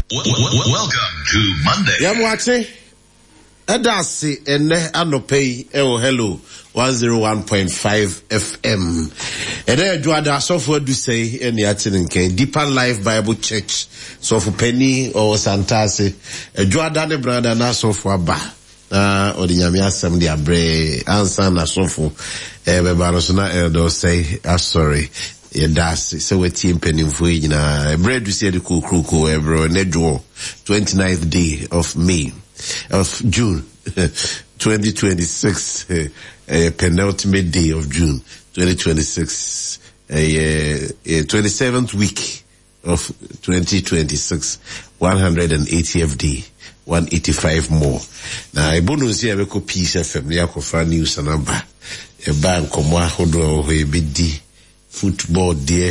Welcome to Monday. Yamwache Edasi ene anopei ewo hello 101.5 FM. Ede Juada software do say eni atinke Deeper Life Bible Church so for Penny or Santase Juada ne brother na software ba na odinyame asem de abre ansa na sofo beba no so na eldo say sorry yedasi so we team penimfo nyina bread do say the kukuku ebro nedwo 29th day of June 2026 penultimate day of June 2026 27th week of 2026 180th day 185 more. Now, I bonus here we Peace FM, Yakofa News and Amba. A bank komwa hodo BD football dear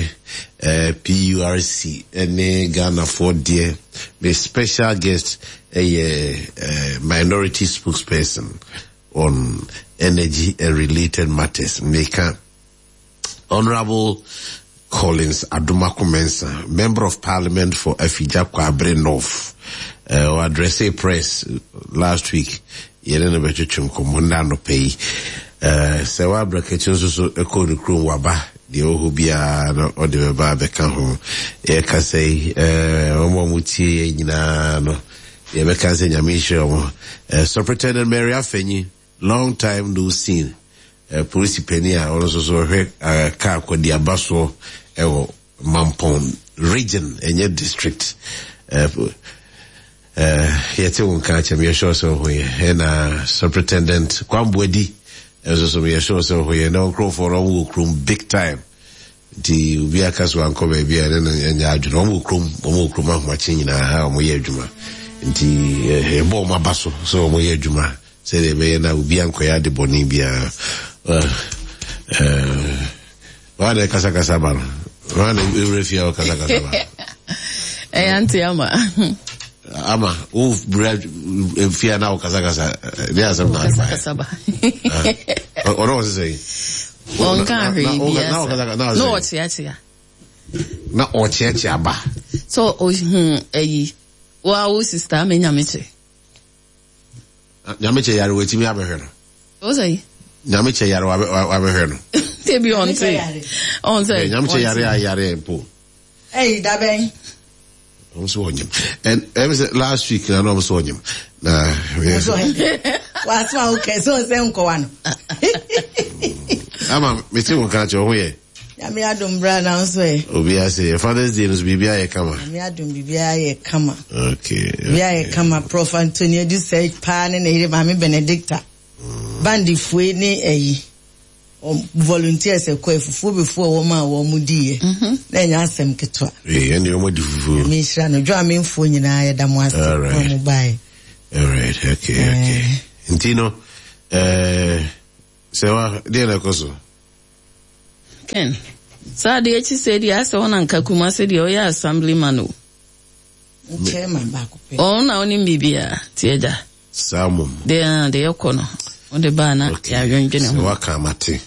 PURC and Ghana for dear. My special guest a minority spokesperson on energy and related matters. Maker Honorable Collins Adumaku Mensah, Member of Parliament for Afija Kwabre North. Address a press last week. Yelena bechuchum komunda no pay. Sewa bracketun so eko de krum waba. Di ohu bia no ode beba beka ho. E ka say omo mutie nyina no. E beka say nyame hwe Superintendent Mary Afenyi, long time no seen. Police penny a ono so hwe ka kwadi abaso ewo Mampong region enye district. Yete unkacha miyasho so huye na Superintendent Kwambwedi so miyasho so huye na ukro for omu ukrum big time di ubia kasu wankobe bia nena ajuna omu ukrum machinyi na haa omu ye juma di ebo oma baso so omu ye juma sede beye na ubia nko ya de boni bia wane kasa bano wane urefia kasa bano Auntie Ama bread fear now kasa there's some kasa ba or what say on can read no otia na otia ba so eyi wa sister me nyameche yare wetimi abehwe no o say nyameche yare abehwe no te bi on say nyameche yare po da ben and last week I know so him. What's okay so say unko wano. Ama me ti won ka cho ho ye. Ya me adum bra na so e. Obi say Father's Day no bibia ye kama. Me adum bibia ye kama. Okay. Bibia ye kama Prof Antonio di say pa ne ire ma me Benedicta. Bandi fue ni eyi. Volunteers ekwefufu before woman wo mudie na nya asem ketwa ene wo madifufu me hira no dwa me mfo nyina ya da mo asem mo bai all right okay Intino sewa de na koso Ken sa de echi se di asa wona nkakuma se di oya assemblyman o chairman ba ko pe ona oni bibia tieja samum de yakono on de bana ya yonjene ho waka mate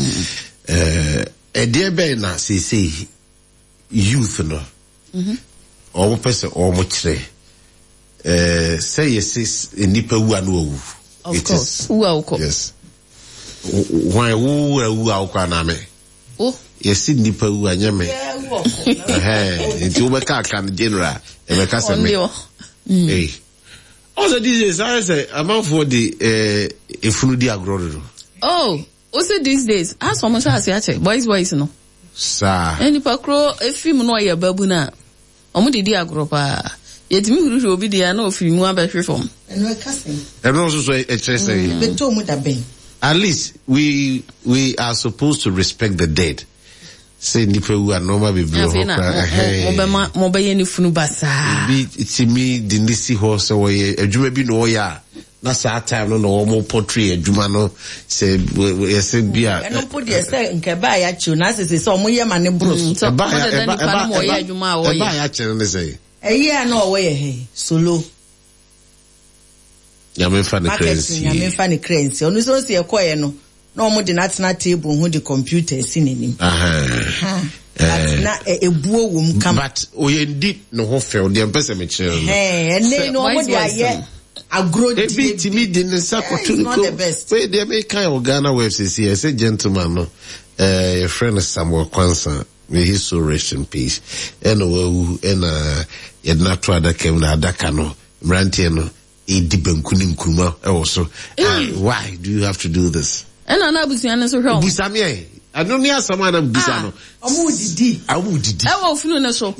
dear na say youth no omo pese omo kire say yes nipa wu anu owu of course wu awko yes why wu awko na me yes nipa wu anyame nti obeka kan general ebeka se me also these days I say amount for the ifunu di agro also these days as almost as ya boys no sa any pakro film no ya babu na omo di agro pa yetimi huru obi dia na ofiri mu abehwe fom eno kasen eno so say beto mu da ben at least we are supposed to respect the dead. Say nipa wu anoma be bro mo be ye ni funu basa bi itimi di nisi ho so we adwuma bi no ya na sa time no mo portray adwuma no say yes bia no put dey say nke ba ya chu na say so mo ye ma ne bros so ba ya mo ye adwuma o ye ba ya che no say eyi na o ye he solo ya me fa ne crazy ya me fa ne crazy onu so se ekoye no no mo de natna table ho the computer si n'anim na ebuo wom kam but oyendi no ho feel the person me chere no mo de aye agro ebi timi di ne sakotu ko we dey make kind of Ghana website here say gentleman no your friend Samuel Kwanza, may he so rest in peace and yedna to adaka na adaka no mrantie no edi bankuni nkruma also why do you have to do this and anabusia na so hwe busame I don't hear someone am busano amudidi e wo funu na so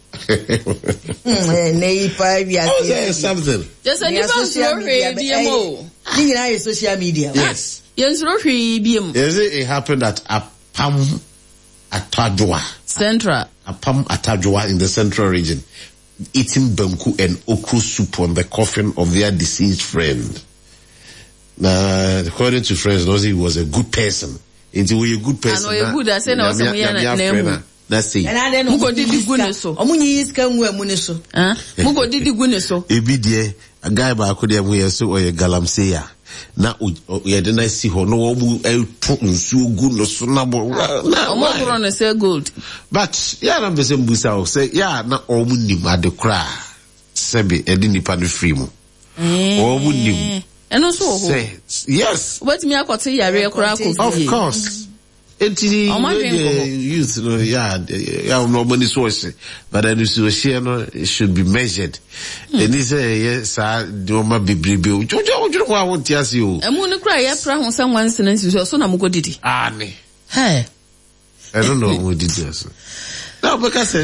nei pa via something just any social media mo ni social media yes yes ro hwe biem it happened at Apam Atajwa Central Apam Atajwa in the central region, eating banku and okra soup on the coffin of their deceased friend. Now, according to friends, he was a good person. He was a good person. I know good. I said, "No, some yana." That's it. And I don't know. Mugo didi guneso. Omunyi iska nwe muneso. Mugo didi guneso. Ebi die a guy ba akodi amuye so oye galamseya. Na yede na si ho no omu eto nsuo gu no so na bo na omo no say gold but ya na be say mbusa o say ya na omu nim adekra sebe edi nipa no free mu omu nim eno so ho yes but me akote yare ekra ko of course enti youth no ya no money source but then you share no it should be measured and he say yes do ma bibribi ojo kwa won ti ase o emu ne kra ye pra ho san wan sinansi so na mugo didi ne hey I don't know who did this. No, because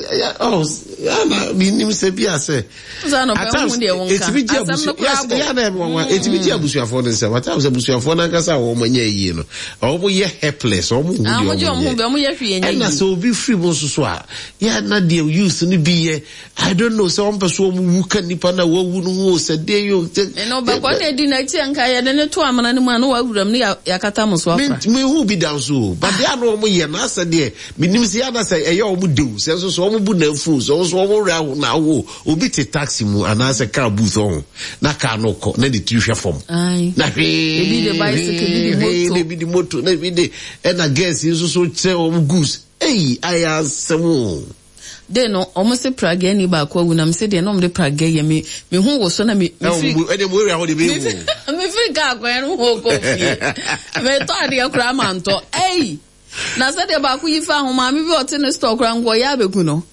minim se bia se. It's be abusuafo den se. What am abusuafo na kasa wo manya yi no. Omo ye helpless, omo omo ye hwe enya. Na so be free mo so a. Ya na de use ni bi ye. I don't know so person omo wuka nipa na wawu no ho se de yo. No ba kwa na di na ti anka ye de ne to amana ne mu na wawuram ne yakata mo so afra. Me who be down so. But they are no omo ye na asa de. Minim se ya na say eyo omo do. So omo bu na fu so omo ra na wo obi te taxi mu anase car booth on na car no ko na the trihwe form na ebi the bicycle ebi the motor na ebi the and I guess you so che goose hey I asemo de no omo se praga ni ba kwa wu na me se de no me praga ye me hu wo so na me free e de mo area ho de be wo me free ga kwa no ho ko fie me to ade akura manto hey na se de ba ku yifa ho ma me bi o te ne store kra ngo ya beku no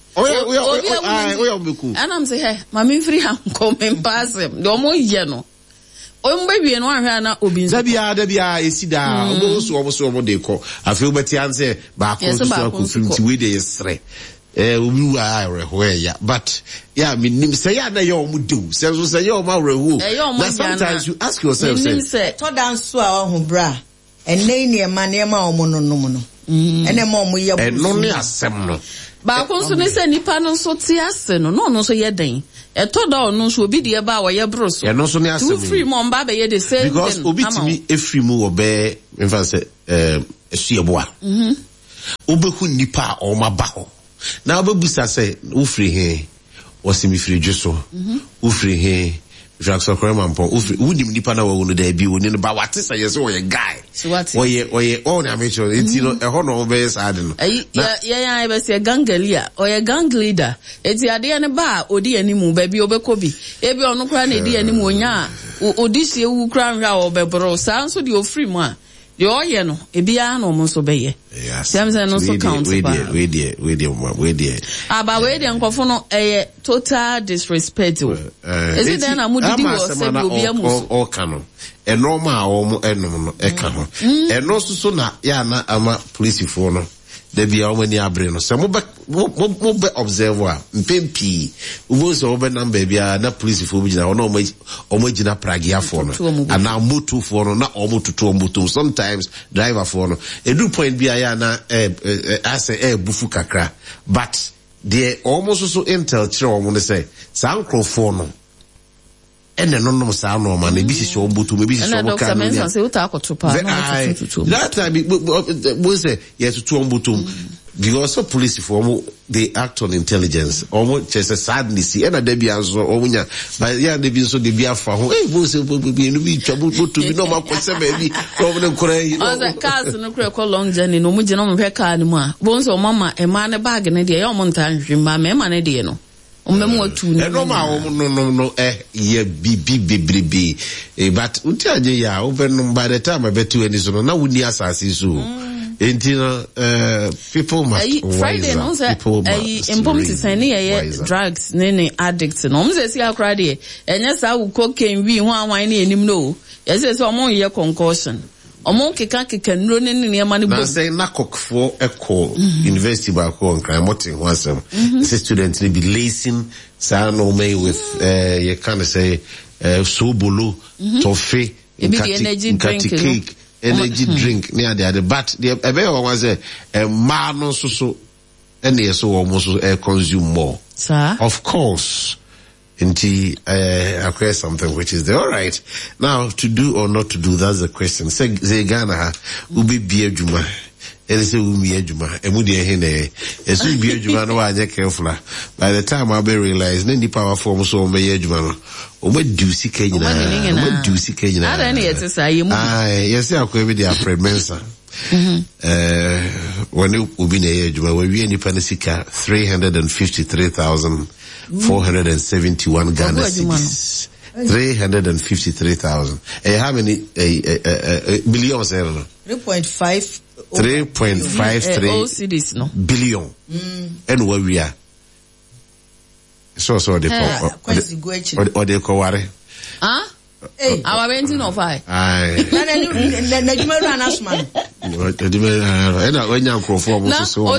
oya obeku and I'm say hey mami free am come in pass him do mo ye no o mbewie no ahwa na obi da bia esida obo so de ko afi obeti anse ba ko so akofimti we de yesre obi wa reho ya but yeah minim say ya na yo mu do say so say yo ma reho na sometimes you ask yourself say to dance so a ho bra enne ne ma omo no no ene ma omo ye bu no ne asem no ba ko so ne se nipa no so ti ase no no so ye den e to da no so obi de ba wo ye bro so no so ne ase two free mo mba be ye the same because obi timi e free mu obe in fact say esueboa obehu nipa o ma ba ho na obebusa say wo free he wo simi free dwoso wo free he Jack Soccerman po unim nipa na wo no da bi woni no ba wate say yes wo ye guy oye all na make sure it no e ho no be sad no ya be say gangalia oye gang leader eti ade ne ba odi animu ba bi obekobi ebi onu kra na edi animu onya odi sie wu kra nhwa obebro sa nso de ofri mu a de oye no ebia na omo so beye sam say no so count ba we there aba we there nkofo no total disrespect is it then amudidi wo se bi obi amuso o kano e normal omo enom no e ka ho e no so na ya na ama police fo no da bia o mani abre no se mo be observe a mpempi wo so be number bia na police fo bi na o mo gina pragia fo no ana moto fo no na o moto moto sometimes driver fo no e do point bia ya na ase bufu kakra but the almost so intel chiro o mo say sankrofo no ene no sa no ma na bi sisi ombutu me bi sisi omuka no say uta akotopa that time we say yes to ombutu because of police for they act on intelligence. Almost just a sadness. And a debut answer, or when but yeah, they be so they be for hey, boss, be trouble to be no more concern, baby. Over the Korea. The cars no critical long journey, no much no car anymore. Bones or mama, a man a bag and a day, your montage, my man a day, no. No, yeah, be. But Untia, open by the time I bet you any so now would people must Friday no say important to say drugs nene addicts no say see akrade enya sa wo cocaine wi ho anwan ne enim no yes say omo ye concussion omo keka nro ne ne ma ne bo say nakok for echo university ba ko nkran motin ho asem say students be lacing sa no me with you can say sobolo toffee energy drink energy drink near the but the ebe was a man so and yes almost consume more, sir, of course. Inti acquire something which is there. All right, now to do or not to do, that's the question. Say Ghana ubi biye juma and say umi juma emudi hene esu biye juma no wa careful. By the time I be realize nani power form so me juma no Oba dusi kenyina. Ada ni yete sa yemu. Yes akwa bi dia Fred Mensa. When you be na yejuma we nipa na sika 353,471 Ghana cedis. 353,000. How many billions? 3.53 cedis no billion. And where we are. So they call or they call what? Huh? Our 1905. Aye. Na juma run asman. When you go for almost so.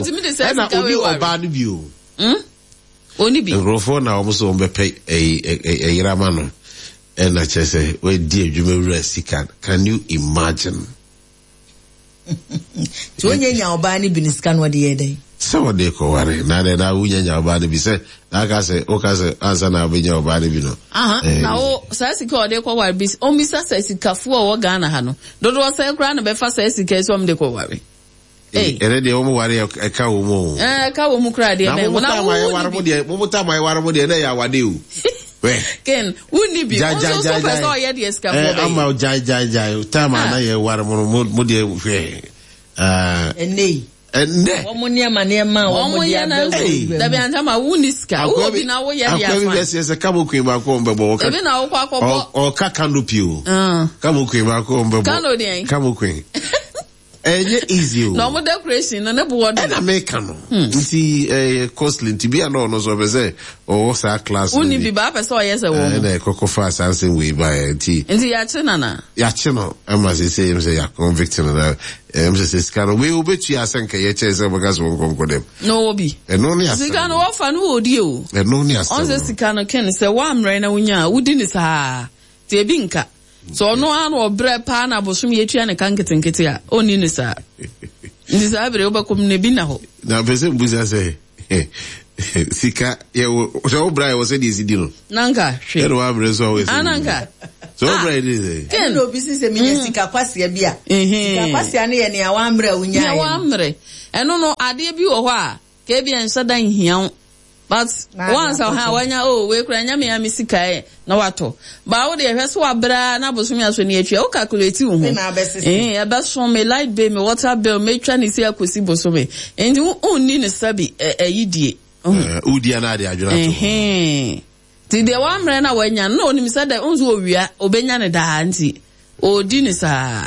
Only be. Grofo na almost on pay a Ramano. And I just say, where dear Juma can you imagine? So when you are bani biniscan what the day. So they call worry. Now that I wouldn't your body be said, like I say, okay, answer now be your body, you know. Now, Sassy they call worry. Oh, Mr. Sassy Kafu or Ghana Hano. Don't was a grand before Sassy case from the call worry. Hey, and the only worry a cow more. Cow mu cried. When I want time I want to day, I would do. Ken, wouldn't be I'm out jai. Time I know what I'm and nay. And Omonia manema omodia da be antama wuniska wo bi na wo ye dia fa yes a kamu kwe ba ko mbebo ka be na wo kwa ko o ka kanu pio kamu kwe ba ko mbebo kanu den kamu kwe easy no mo decoration no bo word na make no nti costly nti bia no so be say o sa class uni bi ba person o yes e wo na kokofo something we buy nti ya che na ya che no am say ya convicted na say scan we obetu asenka ye che say because won konko dem no obi no ni asen sika no ofa no odi o no ni asen on say sika no ken say wa amre na wunya wudi ni sa te bi nka so no an obre pa na bosom ye tua ne kan ketenkete a oni ni sa ndi sa abre obakom ne bi na ho na pese mbuza say sika ye so obra wo say dis di no nanka hwe ero abre so always ananka so obra dis ken no bi se me sika kwase bia sika kwase na ye ne awa amre unya ya wa amre eno no ade bi wo ho a ke bi ensa dan hian but once how wanya we kura nya me sika e na wato ba wo de hweso abra na bosomi aso ne atwa o calculate wo ho e ba so me light bill me water bill me twa ne si akosi bosomi enti unni ne sabi yidie udi ana de adwona to ti de wa mre na wanya no oni mi sada unzo owia obenya ne da nti odi ni sa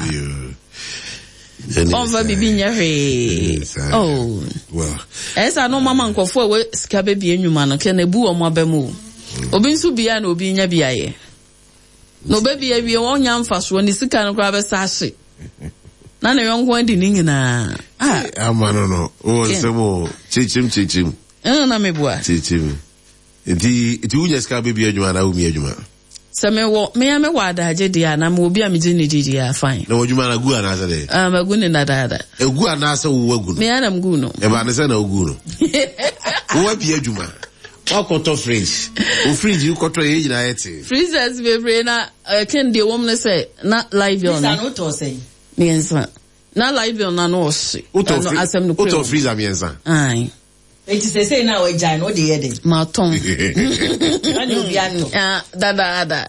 on va bibi nya hwe well esa no mama nkofo we sika bebi enwuma no ke na bu o mo abamu obi nso bia na obi nya bia ye no bebi ya wie won nya mfaso ni sika no kra be sa hye na yonko andi ni nyina amano no o semo chichim na mebua chichim enti unya sika bebi enwuma na umi enwuma me wada je dia na mo obi a me jini dia fine na wodwuma na gu ana ase de magu ni na dada egu ana ase wo wagu no me ana mgu no e ba ne se na ogu no wo bi adwuma wakoto fridge o fridge you koto ye jina yete freezers bebre na ken de wom ne say na live on na no to say me ensa na light bill na no ose asem no auto freezer miensa ai it is say na we jai no dey here ma tom ani obi ato dada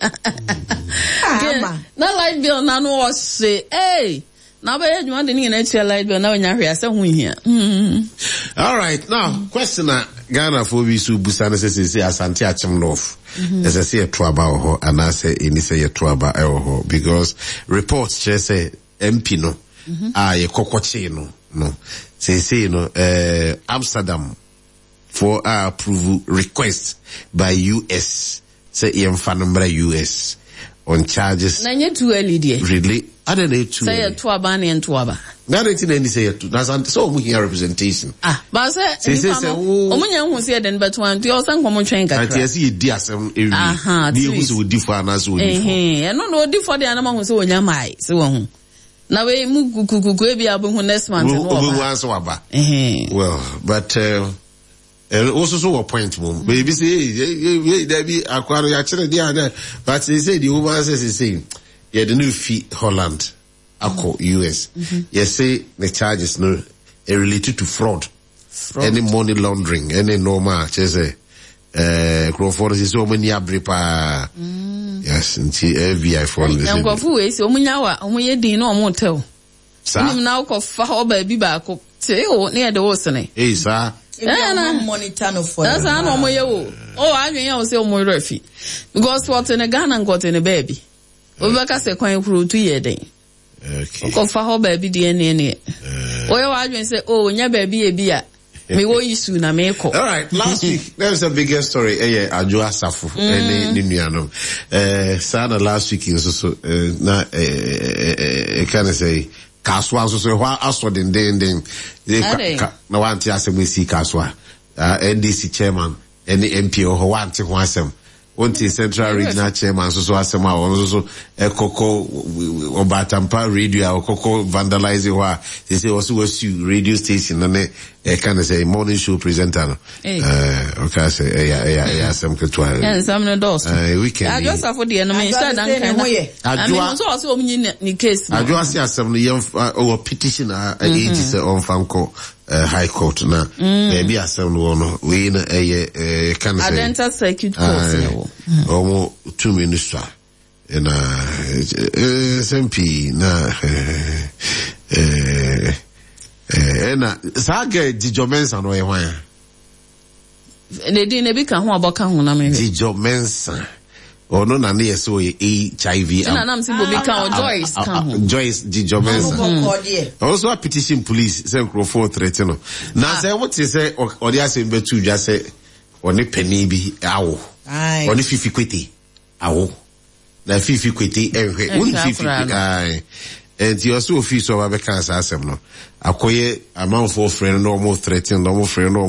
na light bill na no ose na ba edwuma de ni na chia light bill na onya hwe ase hu hia all right now question na Ghana for we su busa na say asante achim love as I say a trouble ho and I say any say a trouble ho because reports say MP no ye kokwache no say no Amsterdam for approval request by US say yemfa number US on charges na nye too early there really I don't know too say a trouble na ntoaba na anything any say to that's so we hear representation but say omunya hu say den but one do osan komo twen kakra ati ase di asem ewi di hu so di for na so di for no di for the anama hu so onya mai se wo hu na we mu kukuku e bia bo hu next month no obo answer waba well but also so point mom baby say there be akwaro ya kire dia na but say the woman say yeah the new fee Holland ako US yes say the charges no related to fraud, any money laundering, any normal say Crawford is so many abripa yes nti FBI for this nkofu we say omunya wa omuye din na omotel nim na ukofa oba bi ba ko te o na de wo sene sir na monitor no for that's how omoye wo adwen ya wo say omoye rafi because what in Ghana got in a baby obaka se kwan kuru tu ye den okay ukofa ho ba bi de ne oye wa adwen say nya ba bi e bi a me wo yisu na me ko. All right, last week there was a bigger story Ajo Asafo ni nuano sana last week so na can I say kaswa so hwa aso den na wanti asem kaswa NDC chairman any MP ho wanti ho asem Onti Central Regional Chairman so asema also ekoko obatampa radio okoko vandalize wa they say also was radio station and can say morning show presenter no okay say yeah some ketwa and some no dos weekend I just for the enemy start and kind of so also ni case I just asem no yem our petition age say on fanko high court na maybe asem no we na can say Adenta circuit court omo 2 minister na SMP na na saga Dijo Mensa no ehwan ne di ne bi ka ho aboka ho na me Dijo Mensa ono na ne yeso HIV na nam si bo bi ka Joyce ka ho Joyce Dijo Mensa also a petition police say Crawford threaten na say what say odi asem betu dwa say oni pani bi awo oni fifi kwete awo na fifi kwete enhwe oni fifi ai and you also feel so about cancer asem no akoye amount for friend no more threaten no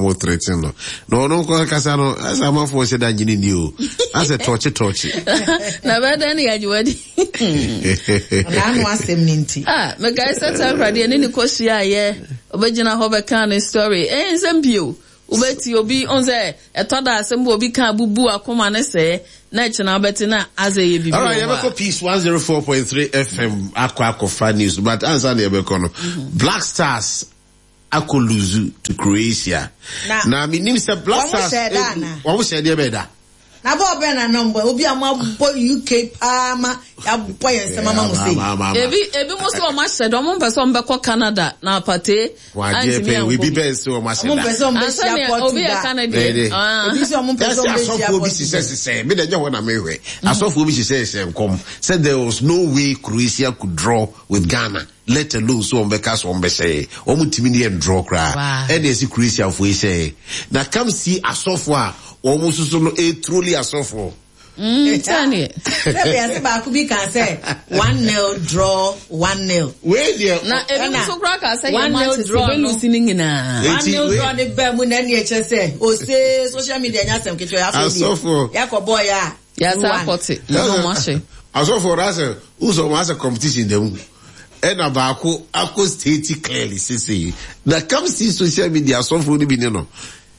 ko kasa no as amount for say that nyini ni o as a torch na bada ni ajuwadi na no asem ninti me guys set already ni ko shia ye obegina ho be kan story nsempio ubeti obi onze etoda asem obi kan bubu akoma ne se na china beti na azeye bibi. All right, you have Peace 104.3 FM Aqua News, but answer the Ebekono. Black Stars akoluzu to Croatia. Now me name say Black Stars. What was said there na bo be na number obi amabo UK pama ya boy ensema mama say ebi mo so ma said o mo person be ko Canada na pate we be be so ma said mo person be sia Portugal obi Canada ebi so mo person be sia Portugal say me dey want na me we asofo obi say come said there was no way Croatia could draw with Ghana, let alone so on because on be say o mutimi ne draw cry and dey Croatia for say na come see asofo almost so no truly asofo Tani say ba ku bi can say 1-0 draw 1-0 we there na ebi so kra ka say 1-0 draw be losing na 1-0 draw ne be mu na ne eche say o say social media nya sem kecho ya asofo ya ko boy ya support no mache asofo rasa uzo ma competition dem and about ako state clearly say na come see social media asofo ni bi ne no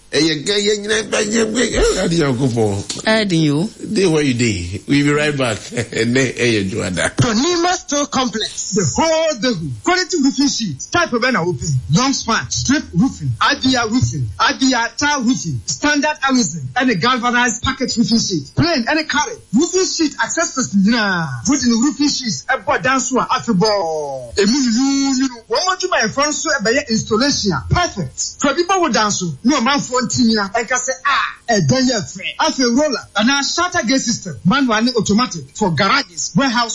Where you day? We'll be right back. Tonima Store Complex. The whole Dahu. Quality roofing sheet. Type of open. Long span. Strip roofing. Adia roofing. Adia tile roofing. Standard Amazon. And a galvanized packet roofing sheet. Plain and a carry. Roofing sheet accessories. Put in the roofing sheets. A board dance one after ball. One more to my front so a installation. Perfect. For people who dance, no man for Tina. I can say, a danger free. After roller. And our shutter gate system. Manual automatic. For garages, warehouse.